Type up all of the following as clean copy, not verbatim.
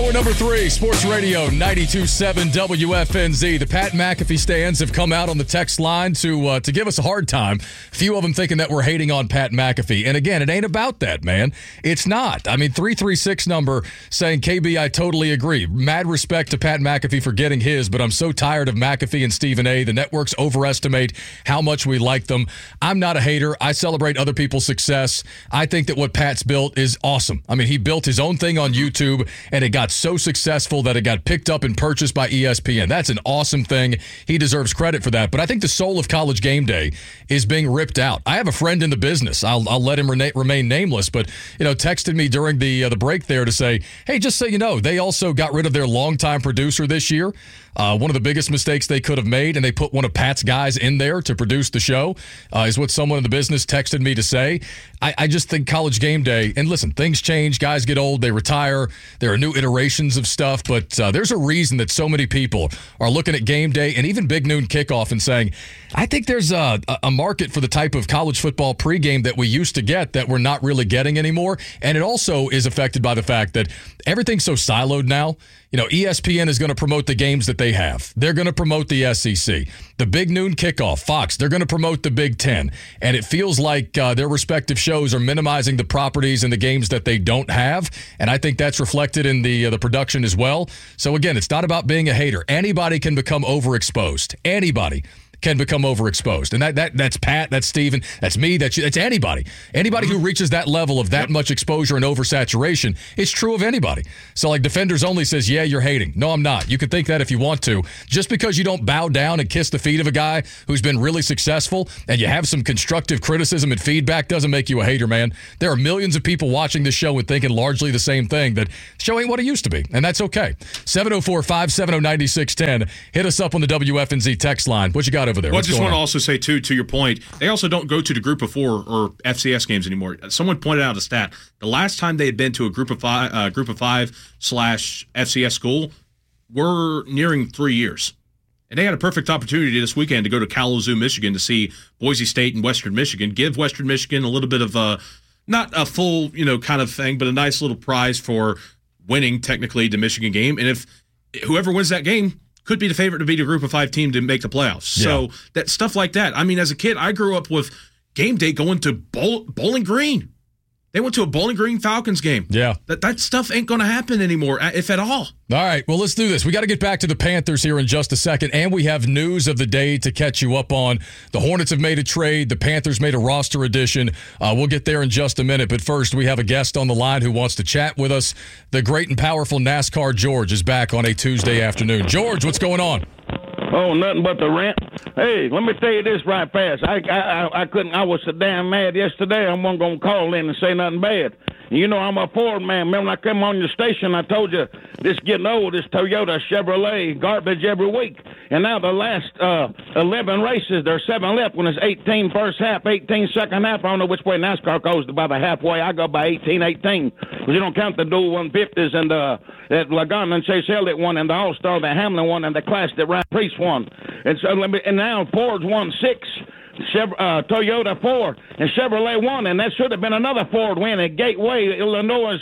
Hour number 3, Sports Radio 92.7 WFNZ. The Pat McAfee stands have come out on the text line to give us a hard time. A few of them thinking that we're hating on Pat McAfee. And again, it ain't about that, man. It's not. I mean, 336 number saying, KB, I totally agree. Mad respect to Pat McAfee for getting his, but I'm so tired of McAfee and Stephen A. The networks overestimate how much we like them. I'm not a hater. I celebrate other people's success. I think that what Pat's built is awesome. I mean, he built his own thing on YouTube, and it got so successful that it got picked up and purchased by ESPN. That's an awesome thing. He deserves credit for that. But I think the soul of College Game Day is being ripped out. I have a friend in the business. I'll let him remain nameless, but texted me during the break there to say, hey, just so you know, they also got rid of their longtime producer this year. One of the biggest mistakes they could have made, and they put one of Pat's guys in there to produce the show, is what someone in the business texted me to say. I just think College Game Day, and listen, things change, guys get old, they retire, there are new iterations of stuff, but there's a reason that so many people are looking at Game Day and even Big Noon Kickoff and saying, I think there's a market for the type of college football pregame that we used to get that we're not really getting anymore, and it also is affected by the fact that everything's so siloed now. ESPN is going to promote the games that they have. They're going to promote the SEC. The Big Noon Kickoff, Fox, they're going to promote the Big Ten. And it feels like their respective shows are minimizing the properties and the games that they don't have. And I think that's reflected in the production as well. So, again, it's not about being a hater. Anybody can become overexposed. Anybody can become overexposed. And that's Pat, that's Steven, that's me, that's you, that's anybody. Anybody who reaches that level of that much exposure and oversaturation, it's true of anybody. So like Defenders Only says, yeah, you're hating. No, I'm not. You can think that if you want to. Just because you don't bow down and kiss the feet of a guy who's been really successful and you have some constructive criticism and feedback doesn't make you a hater, man. There are millions of people watching this show and thinking largely the same thing, that the show ain't what it used to be. And that's okay. 704-570-9610. Hit us up on the WFNZ text line. What you got over there? Well, I just want to also say, too, to your point, they also don't go to the Group of Four or FCS games anymore. Someone pointed out a stat. The last time they had been to a Group of Five / FCS school were nearing 3 years. And they had a perfect opportunity this weekend to go to Kalamazoo, Michigan, to see Boise State and Western Michigan. Give Western Michigan a little bit of not a full, kind of thing, but a nice little prize for winning, technically, the Michigan game. And if whoever wins that game could be the favorite to beat a Group of Five team to make the playoffs. Yeah. So that stuff like that. I mean, as a kid, I grew up with Game Day going to Bowling Green. They went to a Bowling Green Falcons game. Yeah. That stuff ain't going to happen anymore, if at all. All right, well, let's do this. We got to get back to the Panthers here in just a second, and we have news of the day to catch you up on. The Hornets have made a trade. The Panthers made a roster addition. We'll get there in just a minute, but first we have a guest on the line who wants to chat with us. The great and powerful NASCAR George is back on a Tuesday afternoon. George, what's going on? Oh, nothing but the rant. Hey, let me tell you this right fast. I couldn't. I was so damn mad yesterday. I wasn't gonna call in and say nothing bad. I'm a Ford man. Remember when I came on your station, I told you this getting old, this Toyota, Chevrolet, garbage every week. And now the last 11 races, there's 7 left when it's 18 first half, 18 second half. I don't know which way NASCAR goes by the halfway. I go by 18. Because you don't count the dual 150s and that Lagana and Chase Elliott won, and the All-Star that Hamlin won, and the class that Ryan Preece won. And so and now Ford's won 6. Toyota 4 and Chevrolet 1, and that should have been another Ford win at Gateway, Illinois,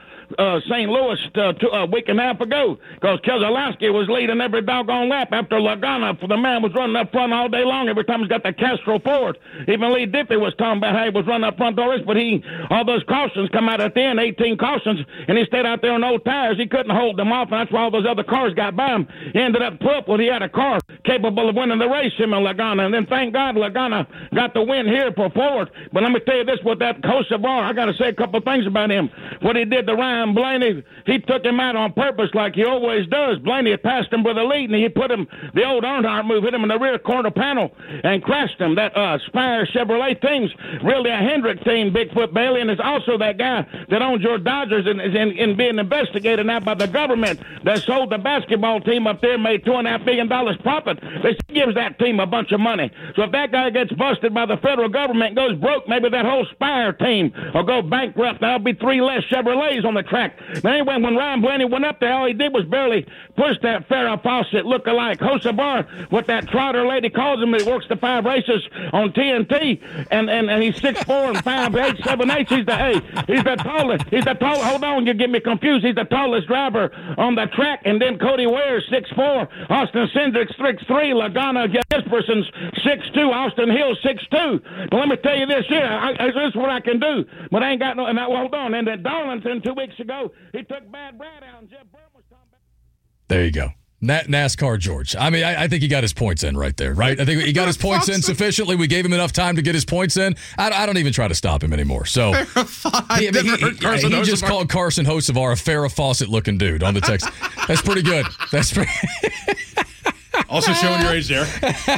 St. Louis a week and a half ago, because Keselowski was leading every doggone lap after Lagana. The man was running up front all day long every time he's got the Castro Ford. Even Lee Diffie was talking about how he was running up front all this, but all those cautions come out at the end, 18 cautions, and he stayed out there on old tires. He couldn't hold them off, and that's why all those other cars got by him. He ended up 12th when he had a car capable of winning the race, him and Lagana. And then thank God Lagana got the win here for Ford. But let me tell you this, with that Kosovar, I got to say a couple of things about him. What he did to Ryan Blaney, he took him out on purpose like he always does. Blaney had passed him with the lead, and he put him, the old Earnhardt move, hit him in the rear corner panel and crashed him. That Spire Chevrolet team's really a Hendrick team, Bigfoot Bailey, and it's also that guy that owns your Dodgers and is in being investigated now by the government that sold the basketball team up there, made $2.5 billion profit. but they gives that team a bunch of money. So if that guy gets busted by the federal government and goes broke, maybe that whole Spire team will go bankrupt. There'll be 3 less Chevrolets on the track. But anyway, when Ryan Blaney went up there, all he did was barely push that Farrah Fawcett look-alike Hocevar, what that trotter lady calls him, that works the 5 races on TNT, and he's 6'4" and 5'8", 7'8". He's the tallest. Hold on, you get me confused. He's the tallest driver on the track, and then Cody Ware's 6'4", Austin Cindric's 6'3", Lagana Jesperson's 6'2", Austin Hill 6'2". But let me tell you this here, this is what I can do, but I ain't got no. And hold on, and then Darlington 2 weeks ago, he took Bad Brad out, and Jeff Burton was talking about. There you go. NASCAR George. I mean, I think he got his points in right there, right? I think he got his points in sufficiently. We gave him enough time to get his points in. I don't even try to stop him anymore. So he just called Carson Hocevar a Farrah Fawcett-looking dude on the text. That's pretty good. That's pretty. Also showing your age there.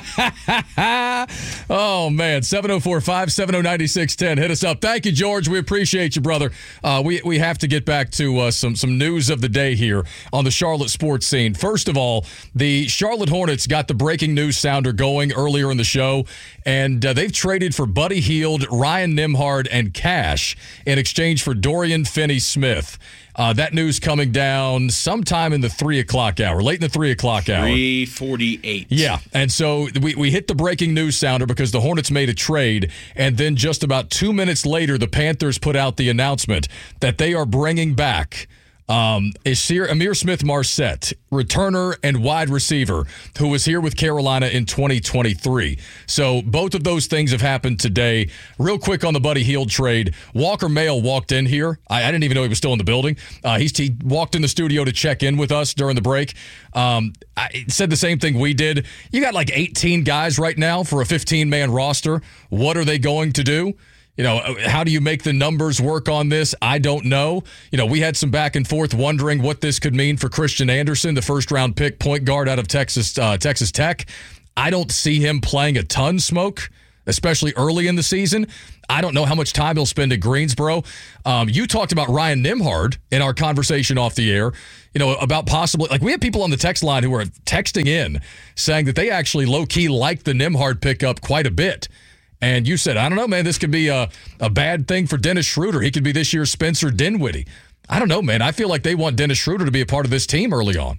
Oh, man. 704-570-9610. Hit us up. Thank you, George. We appreciate you, brother. We have to get back to some news of the day here on the Charlotte sports scene. First of all, the Charlotte Hornets got the breaking news sounder going earlier in the show, and they've traded for Buddy Hield, Ryan Nembhard, and Cash in exchange for Dorian Finney-Smith. That news coming down sometime in the 3 o'clock hour, late in the 3 o'clock hour. 3:48. Yeah, and so we hit the breaking news sounder because the Hornets made a trade, and then just about 2 minutes later, the Panthers put out the announcement that they are bringing back Ihmir Smith-Marsette, returner and wide receiver, who was here with Carolina in 2023. So both of those things have happened today. Real quick on the Buddy Hield trade, Walker Mail walked in here. I didn't even know he was still in the building. He walked in the studio to check in with us during the break. I said the same thing we did. You got like 18 guys right now for a 15-man roster. What are they going to do? You know, how do you make the numbers work on this? I don't know. You know, we had some back and forth wondering what this could mean for Christian Anderson, the first-round pick point guard out of Texas Tech. I don't see him playing a ton, Smoke, especially early in the season. I don't know how much time he'll spend at Greensboro. You talked about Ryan Nembhard in our conversation off the air, you know, about possibly, like we have people on the text line who are texting in saying that they actually low-key like the Nembhard pickup quite a bit. And you said, I don't know, man, this could be a bad thing for Dennis Schroeder. He could be this year's Spencer Dinwiddie. I don't know, man. I feel like they want Dennis Schroeder to be a part of this team early on.